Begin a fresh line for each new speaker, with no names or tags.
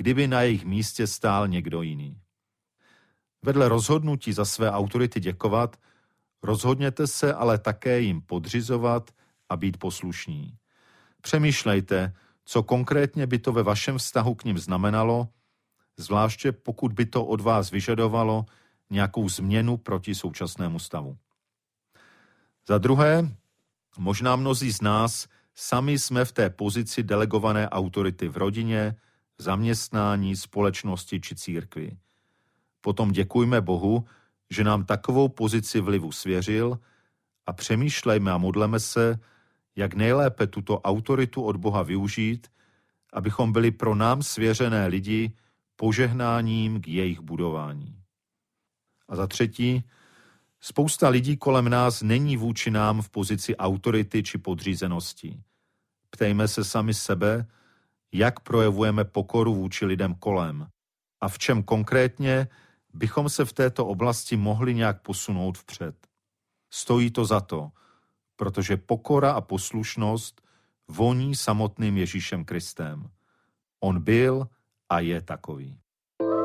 kdyby na jejich místě stál někdo jiný. Vedle rozhodnutí za své autority děkovat, rozhodněte se ale také jim podřizovat a být poslušní. Přemýšlejte, co konkrétně by to ve vašem vztahu k nim znamenalo, zvláště pokud by to od vás vyžadovalo nějakou změnu proti současnému stavu. Za druhé, možná mnozí z nás sami jsme v té pozici delegované autority v rodině, zaměstnání, společnosti či církvi. Potom děkujme Bohu, že nám takovou pozici vlivu svěřil a přemýšlejme a modleme se, jak nejlépe tuto autoritu od Boha využít, abychom byli pro nám svěřené lidi požehnáním k jejich budování. A za třetí, spousta lidí kolem nás není vůči nám v pozici autority či podřízenosti. Ptejme se sami sebe, jak projevujeme pokoru vůči lidem kolem a v čem konkrétně bychom se v této oblasti mohli nějak posunout vpřed. Stojí to za to, protože pokora a poslušnost voní samotným Ježíšem Kristem. On byl a je takový.